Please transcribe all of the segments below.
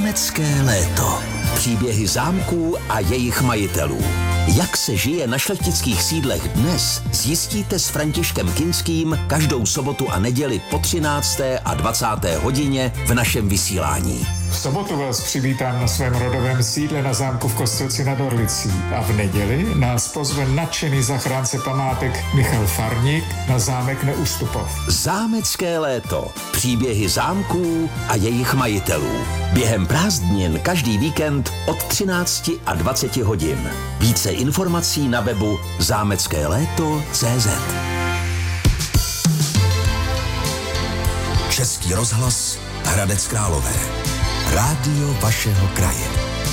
Zámecké léto. Příběhy zámků a jejich majitelů. Jak se žije na šlechtických sídlech dnes, zjistíte s Františkem Kinským každou sobotu a neděli po 13. a 20. hodině v našem vysílání. V sobotu vás přivítám na svém rodovém sídle na zámku v Kostelci nad Orlicí a v neděli nás pozve nadšený zachránce památek Michal Farník na zámek Neustupov. Zámecké léto. Příběhy zámků a jejich majitelů. Během prázdnin každý víkend od 13 a 20 hodin. Více informací na webu zámeckéléto.cz. Český rozhlas Hradec Králové. Rádio vašeho kraje.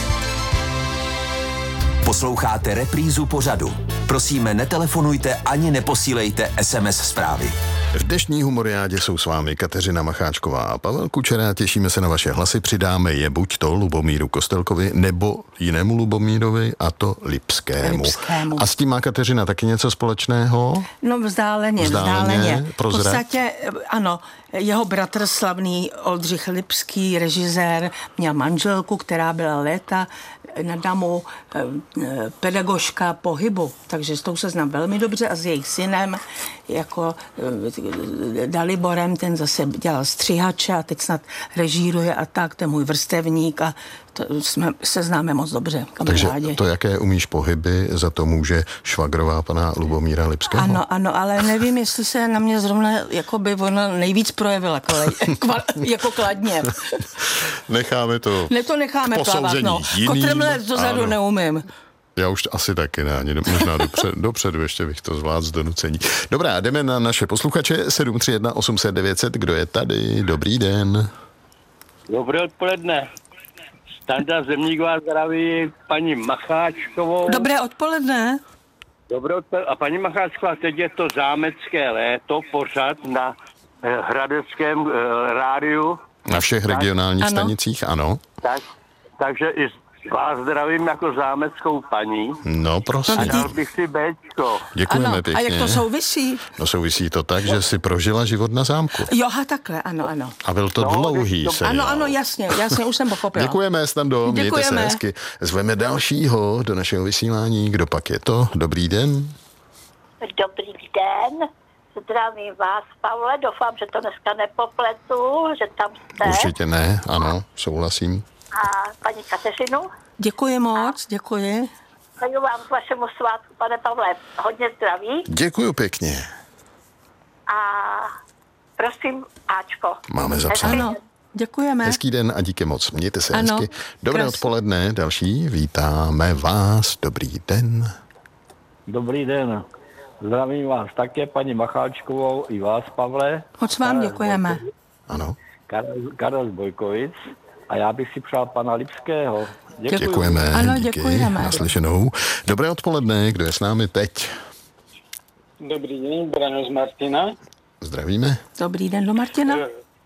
Posloucháte reprízu pořadu. Prosíme, netelefonujte ani neposílejte SMS zprávy. V dnešní humoriádě jsou s vámi Kateřina Macháčková a Pavel Kučera. Těšíme se na vaše hlasy. Přidáme je buď to Lubomíru Kostelkovi, nebo jinému Lubomírovi, a to Lipskému. A s tím má Kateřina taky něco společného? No vzdáleně. V podstatě, ano, jeho bratr slavný Oldřich Lipský, režisér, měl manželku, která byla léta na damu pedagožka pohybu, takže s tou se znám velmi dobře a s jejich synem, jako Daliborem, ten zase dělal střihače a teď snad režíruje a tak, ten můj vrstevník a jsme se známe moc dobře, kamarádi. Takže to, jaké umíš pohyby, za to může švagrová pana Lubomíra Lipského? Ano, ale nevím, jestli se na mě zrovna jako by ona nejvíc projevila jako kladně. Necháme to necháme plavat, no. Kotrmle dozadu neumím. Já už asi taky ne, ani možná dopředu ještě bych to zvládl z donucení. Dobrá, jdeme na naše posluchače 731 800 900. Kdo je tady? Dobrý den. Dobré odpoledne. Standa Zemník vás zdraví paní Macháčkovou. Dobré odpoledne. Dobré odpoledne. A paní Macháčková, teď je to zámecké léto, pořad na hradeckém rádiu. Na všech regionálních stanicích, ano. Takže i vás zdravím jako zámeckou paní. No, prosím. Dal bych si Bčko. Děkujeme pěkně. A jak to souvisí? No, souvisí to tak, že si prožila život na zámku. Jo, takhle, ano. A byl to dlouhý seriál. Ano, jasně, už jsem pochopila. Děkujeme, Stando, mějte se hezky. Zveme dalšího do našeho vysílání. Kdo pak je to? Dobrý den. Dobrý den. Zdravím vás, Pavle, doufám, že to dneska nepopletu, že tam jste. Určitě ne, ano, souhlasím. A paní Kateřinu. Děkuji moc, děkuji. Přeju vám k vašemu svátku, pane Pavle, hodně zdraví. Děkuji pěkně. A prosím, Ačko. Máme zapsané. Ano, děkujeme. Hezký den a díky moc, mějte se hezky. Dobré odpoledne, další, vítáme vás, dobrý den. Dobrý den. Zdravím vás také, paní Macháčkovou, i vás, Pavle. Moc vám děkujeme. Ano. Karel z Bojkovic. A já bych si přál pana Lipského. Děkujeme. Ano, díky, děkujeme. Naslyšenou. Dobré odpoledne, kdo je s námi teď? Dobrý den, Braňo z Martina. Zdravíme. Dobrý den do Martina.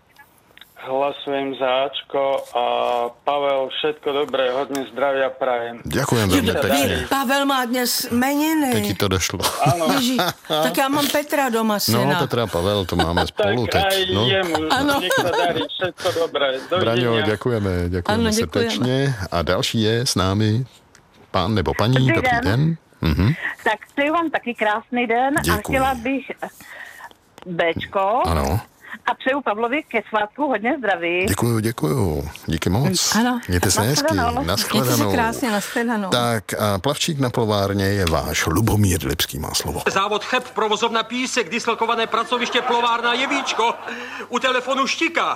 Hlasujem za Ačko a Pavel, všetko dobré, hodně zdravia prajem. Děkujem velmi pěkně. Pavel má dnes jmeniny. Teď ti to došlo. Ano. Tak já mám Petra doma syna. No, Petra a Pavel, to máme spolu tak teď. Tak aj jemu, nech sa darí, všetko dobré. Braňo, děkujeme srdečně. A další je s námi pán nebo paní. Dobrý den. Mhm. Tak přeju vám taky krásný den. Děkuji. A chtěla bych Bčko. Ano. A přeju Pavlovi ke svátku hodně zdraví. Děkuju. Díky moc. Ano. Mějte se hezky. Mějte se krásně, nashledanou. Tak a plavčík na plovárně je váš Lubomír Lipský, má slovo. Závod Cheb, provozovna Písek, dislokované pracoviště plovárna Jevíčko. U telefonu Štika.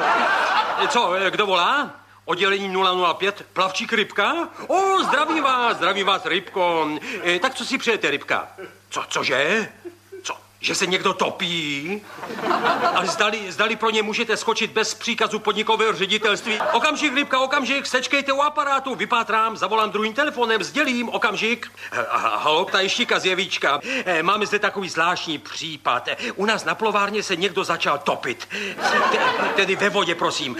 Co, kdo volá? Oddělení 005, plavčík Rybka? Zdravím vás, Rybko. Tak co si přejete, Rybka? Cože? Že se někdo topí? A zdali pro ně můžete skočit bez příkazu podnikového ředitelství? Okamžik, Rybka, okamžik, sečkejte u aparátu, vypátrám, zavolám druhým telefonem, sdělím, okamžik. Halo, tady Štika z Jevíčka. Máme zde takový zvláštní případ. U nás na plovárně se někdo začal topit. Tedy ve vodě, prosím.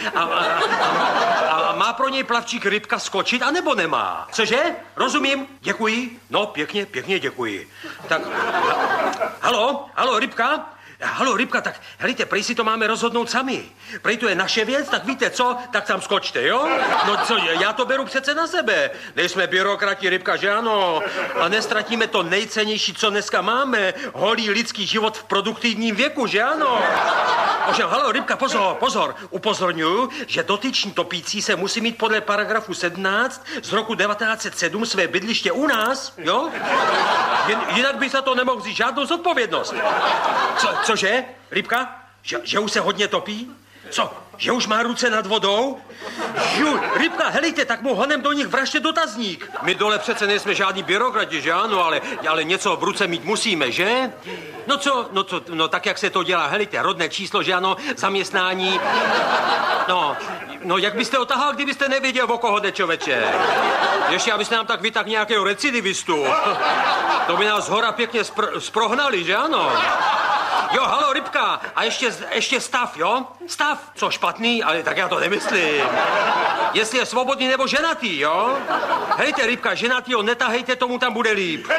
A má pro něj plavčík Rybka skočit, anebo nemá? Cože? Rozumím, děkuji. No, pěkně děkuji. Tak, halo, Rybka? Halo, Rybka, tak helejte, prej si to máme rozhodnout sami. Prej to je naše věc, tak víte co, tak tam skočte, jo? No co, já to beru přece na sebe. Nejsme byrokrati, Rybka, že ano? A nestratíme to nejcennější, co dneska máme, holý lidský život v produktivním věku, že ano? Ovšem, halo, Rybka, pozor, upozorňuju, že dotyční topící se musí mít podle paragrafu 17 z roku 1907 své bydliště u nás, jo? Jinak by se to nemohl vzít žádnou zodpovědnost. Cože, Rybka? Že už se hodně topí? Co, že už má ruce nad vodou? Rybka, helejte, tak mu honem do nich vražte dotazník. My dole přece nejsme žádní byrokrati, že ano, ale něco v ruce mít musíme, že? No tak jak se to dělá, helejte, rodné číslo, že ano, zaměstnání. No, jak byste otahal, kdybyste nevěděl, o koho jde, člověče? Ještě, abyste nám tak vytáhl nějakého recidivistu. To by nás zhora pěkně sprohnali, že ano? Jo, halo, Rybka, a ještě stav, jo? Stav, co špatný, ale tak já to nemyslím. Jestli je svobodný nebo ženatý, jo? Hejte, Rybka, ženatýho netahejte, tomu tam bude líp.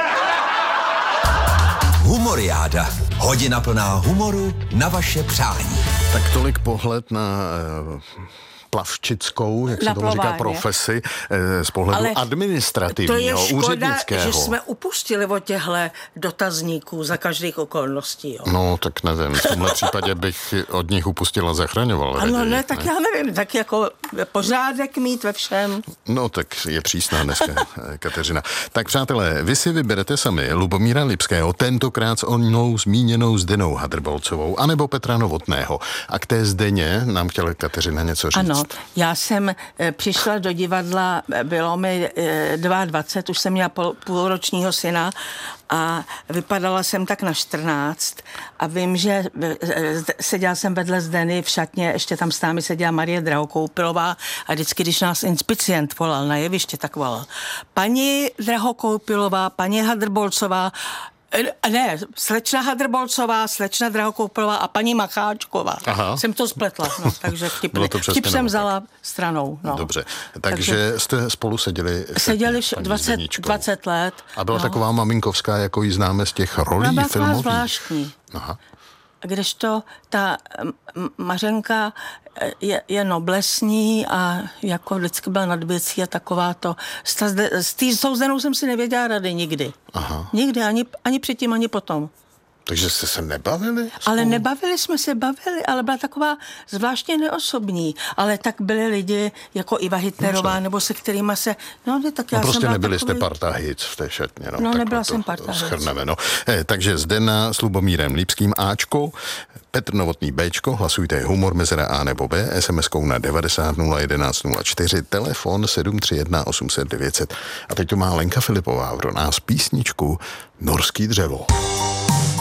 Humoriáda. Hodina plná humoru na vaše přání. Tak tolik pohled na plavčickou, jak se tomu říká, profesi z pohledu administrativního, úřednického. To je škoda, že jsme upustili od těchto dotazníků za každých okolností. Jo. No, tak nevím, v tomhle případě bych od nich upustil a zachraňoval. Ano, ne, tak já nevím, tak jako pořádek mít ve všem. No, tak je přísná dneska, Kateřina. Tak přátelé, vy si vyberete sami Lubomíra Lipského, tentokrát s onou zmíněnou Zdenou Hadrbolcovou, anebo Petra Novotného. A k té Zdeně nám chtěla Kateřina něco říct. Ano, já jsem přišla do divadla, bylo mi 22, už jsem měla půlročního syna a vypadala jsem tak na 14 a vím, že seděla jsem vedle Zdeny v šatně, ještě tam s námi seděla Marie Drahokoupilová a vždycky, když nás inspicient volal na jeviště, tak volal: paní Drahokoupilová, paní Hadrbolcová, ne, slečna Hadrbolcová, slečna Drahokoupilová a paní Macháčková. Aha. Jsem to spletla, no, takže vtip jsem vzala stranou. No. Dobře, takže jste spolu seděli 20 let. A byla taková maminkovská, jako ji známe z těch rolí filmových. Byla zvláštní. Aha. Kdežto ta Mařenka je noblesní a jako vždycky byla nad věcí a taková to. S tou Zdenou jsem si nevěděla rady nikdy. Aha. Nikdy, ani předtím, ani potom. Takže jste se nebavili? Ale nebavili jsme se, ale byla taková zvláštně neosobní. Ale tak byli lidi jako Iva Hitlerová, nebo se kterýma se... No, tak já prostě jsem nebyli jste partahic v té šatně. No, nebyla jsem partahic. Schrneme, no. Takže Zdena s Lubomírem Lipským Ačko, Petr Novotný Bčko, hlasujte humor mezera A nebo B, SMS-kou na 90 011 04, telefon 731 800 900. A teď tu má Lenka Filipová pro nás písničku Norský dřevo.